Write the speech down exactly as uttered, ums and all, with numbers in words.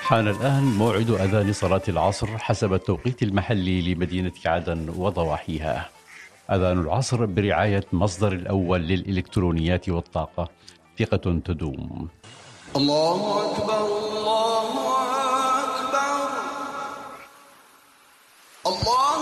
حان الآن موعد أذان صلاة العصر حسب التوقيت المحلي لمدينة عدن وضواحيها. أذان العصر برعاية مصدر الأول للإلكترونيات والطاقة، ثقة تدوم. الله أكبر.